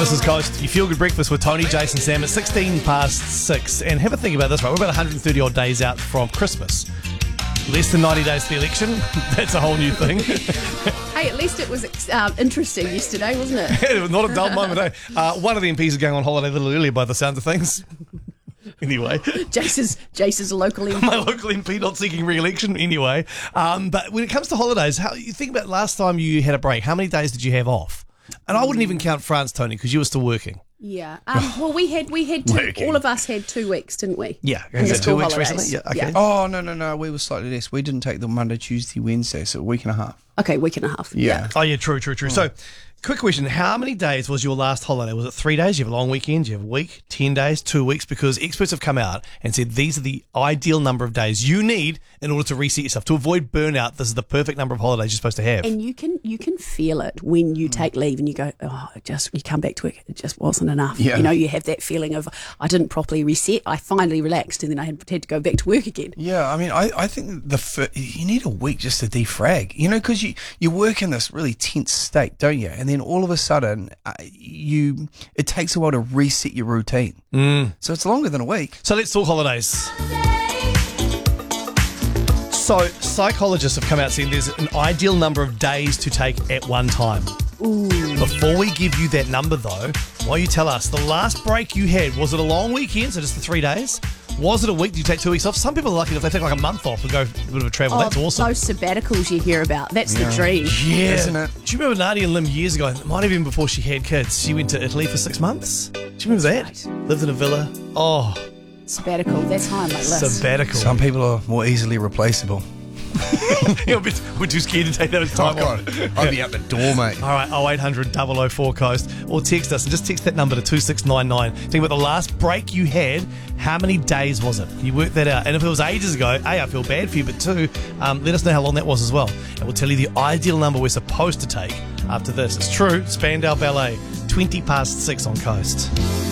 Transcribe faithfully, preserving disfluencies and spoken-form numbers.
This is Coast. You feel good breakfast with Tony, Jason, Sam at sixteen past six. And have a think about this, right? We're about one hundred thirty odd days out from Christmas. Less than ninety days to the election. That's a whole new thing. Hey, at least it was um, interesting yesterday, wasn't it? It was not a dull moment, eh? Uh, one of the M Ps is going on holiday a little earlier by the sounds of things. Anyway. Jason's, Jason's local M P. My local M P not seeking re-election anyway. Um, but when it comes to holidays, how you think about last time you had a break, how many days did you have off? And I wouldn't even count France, Tony, because you were still working. Yeah. Um, well, we had we had two, Working. all of us had two weeks, didn't we? Yeah. In the Is that school two weeks holidays. recently? Yeah, okay. Yeah. Oh, no, no, no. We were slightly less. We didn't take the Monday, Tuesday, Wednesday, so a week and a half. Okay, week and a half. Yeah. Oh, yeah, true, true, true. So, quick question. How many days was your last holiday? Was it three days? You have a long weekend? You have a week? Ten days? Two weeks? Because experts have come out and said these are the ideal number of days you need in order to reset yourself. To avoid burnout, this is the perfect number of holidays you're supposed to have. And you can you can feel it when you take leave and you go, oh, it just you come back to work, it just wasn't enough. Yeah. You know, you have that feeling of I didn't properly reset. I finally relaxed, and then I had, had to go back to work again. Yeah, I mean, I, I think the fir- you need a week just to defrag, you know, because you, you work in this really tense state, don't you? And then all of a sudden, uh, you it takes a while to reset your routine. Mm. So it's longer than a week. So let's talk holidays. So psychologists have come out saying there's an ideal number of days to take at one time. Ooh. Before we give you that number though, why don't you tell us, the last break you had, was it a long weekend, so just the three days? Was it a week? Did you take two weeks off? Some people are lucky if they take like a month off and go a bit of a travel. Oh, That's awesome. Those sabbaticals you hear about, that's the dream. Yeah. Isn't it? Do you remember Nadia and Lim years ago? It might have been before she had kids. She went to Italy for six months. Do you remember that? Right. Lived in a villa. Oh, Sabbatical, that's high on my list. sabbatical. Some people are more easily replaceable. Yeah, but we're too scared to take those time off. I'd be out the door, mate. All right, oh eight hundred, double oh four Coast, or text us and just text that number to two six nine nine. Think about the last break you had. How many days was it? Can you work that out? And if it was ages ago, A, I feel bad for you, but two, um, let us know how long that was as well. And we'll tell you the ideal number we're supposed to take after this. It's true, Spandau Ballet, twenty past six on Coast.